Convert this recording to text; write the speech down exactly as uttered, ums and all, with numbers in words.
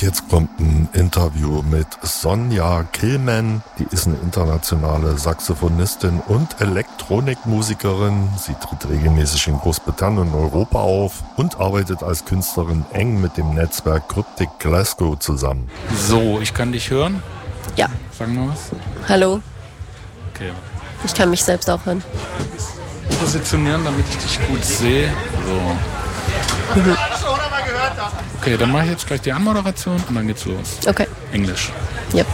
Und jetzt kommt ein Interview mit Sonja Killman. Die ist eine internationale Saxophonistin und Elektronikmusikerin. Sie tritt regelmäßig in Großbritannien und Europa auf und arbeitet als Künstlerin eng mit dem Netzwerk Cryptic Glasgow zusammen. So, ich kann dich hören? Ja. Sag mal was. Hallo. Okay. Ich kann mich selbst auch hören. Positionieren, damit ich dich gut sehe. So. Mhm. Okay, dann mache ich jetzt gleich die Anmoderation und dann geht's los. Okay. Englisch. Yep.